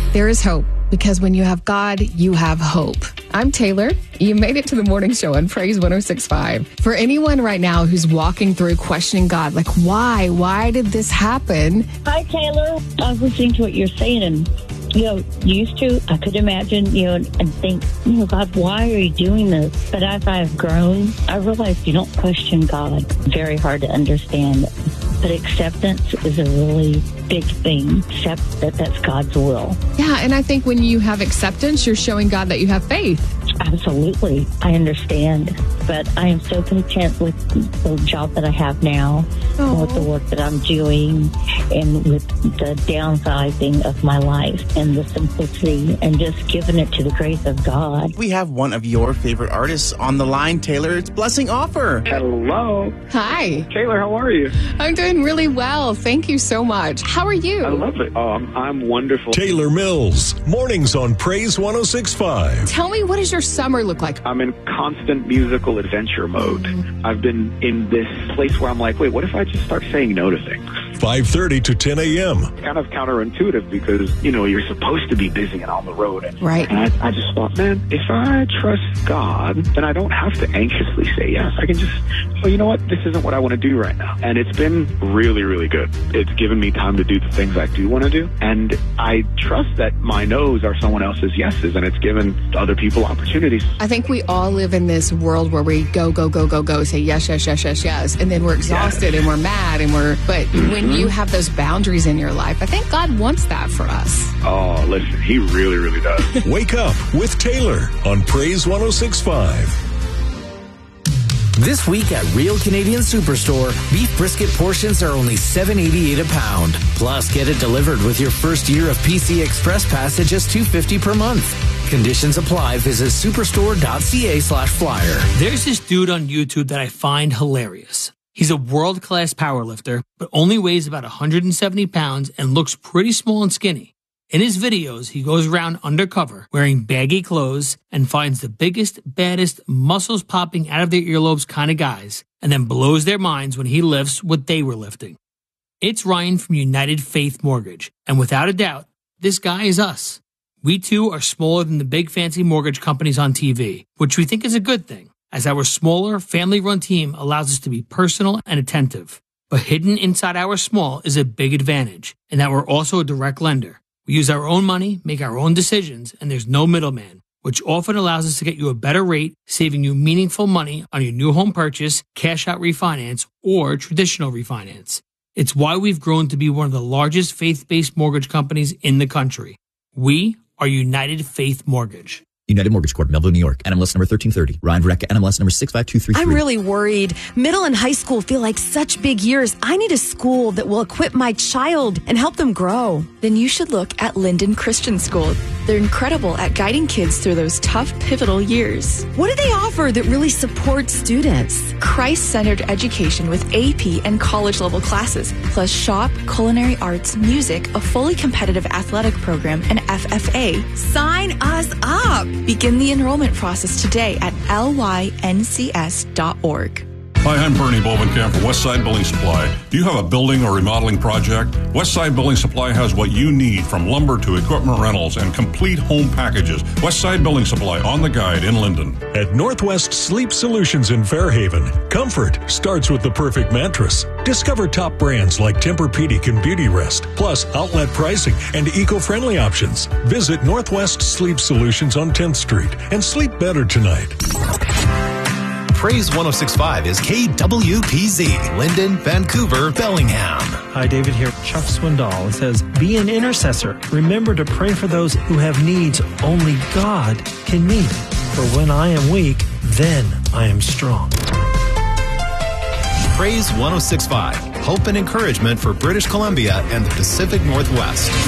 There is hope, because when you have God, you have hope. I'm Taylor. You made it to the morning show on Praise 106.5. For anyone right now who's walking through questioning God, like, why? Why did this happen? Hi, Taylor. I was listening to what you're saying, and used to, I could imagine, and think, God, why are you doing this? But as I've grown, I realized you don't question God. Very hard to understand. But acceptance is a really big thing. Accept that that's God's will. Yeah, and I think when you have acceptance, you're showing God that you have faith. Absolutely. I understand. But I am so content with the job that I have now, and with the work that I'm doing, and with the downsizing of my life, and the simplicity, and just giving it to the grace of God. We have one of your favorite artists on the line, Taylor. It's Blessing Offer. Hello. Hi. Taylor, how are you? I'm doing really well. Thank you so much. How are you? I love it. I'm wonderful. Taylor Mills, mornings on Praise 106.5. Tell me, what does your summer look like? I'm in constant musical adventure mode. I've been in this place where I'm like, wait, what if I just start saying no to things? 5:30 to 10 a.m. Kind of counterintuitive because, you're supposed to be busy and on the road. Right. And I just thought, man, if I trust God, then I don't have to anxiously say yes. I can just, you know what? This isn't what I want to do right now. And it's been really, really good. It's given me time to do the things I do want to do. And I trust that my no's are someone else's yeses, and it's given other people opportunities. I think we all live in this world where we go, say yes, yes, yes, yes, yes. And then we're exhausted and we're mad but when you have those boundaries in your life, I think God wants that for us. Oh, listen, he really, really does. Wake up with Taylor on Praise 106.5. This week at Real Canadian Superstore, beef brisket portions are only $7.88 a pound. Plus, get it delivered with your first year of PC Express Pass at just $2.50 per month. Conditions apply. Visit superstore.ca/flyer. There's this dude on YouTube that I find hilarious. He's a world-class powerlifter, but only weighs about 170 pounds and looks pretty small and skinny. In his videos, he goes around undercover wearing baggy clothes and finds the biggest, baddest, muscles popping out of their earlobes kind of guys, and then blows their minds when he lifts what they were lifting. It's Ryan from United Faith Mortgage, and without a doubt, this guy is us. We too are smaller than the big fancy mortgage companies on TV, which we think is a good thing, as our smaller, family-run team allows us to be personal and attentive. But hidden inside our small is a big advantage, in that we're also a direct lender. We use our own money, make our own decisions, and there's no middleman, which often allows us to get you a better rate, saving you meaningful money on your new home purchase, cash-out refinance, or traditional refinance. It's why we've grown to be one of the largest faith-based mortgage companies in the country. We are United Faith Mortgage. United Mortgage Corp, Melville, New York. NMLS number 1330. Ryan Verrecka, NMLS number 65233. I'm really worried. Middle and high school feel like such big years. I need a school that will equip my child and help them grow. Then you should look at Linden Christian School. They're incredible at guiding kids through those tough, pivotal years. What do they offer that really supports students? Christ-centered education with AP and college-level classes, plus shop, culinary arts, music, a fully competitive athletic program, and FFA. Sign us up! Begin the enrollment process today at lyncs.org. Hi, I'm Bernie Bovenkamp from Westside Building Supply. Do you have a building or remodeling project? Westside Building Supply has what you need, from lumber to equipment rentals and complete home packages. Westside Building Supply, on the guide in Linden. At Northwest Sleep Solutions in Fairhaven, comfort starts with the perfect mattress. Discover top brands like Tempur-Pedic and Beauty Rest, plus outlet pricing and eco-friendly options. Visit Northwest Sleep Solutions on 10th Street and sleep better tonight. Praise 106.5 is KWPZ, Linden, Vancouver, Bellingham. Hi, David here. Chuck Swindoll. It says, be an intercessor. Remember to pray for those who have needs only God can meet. For when I am weak, then I am strong. Praise 106.5, hope and encouragement for British Columbia and the Pacific Northwest.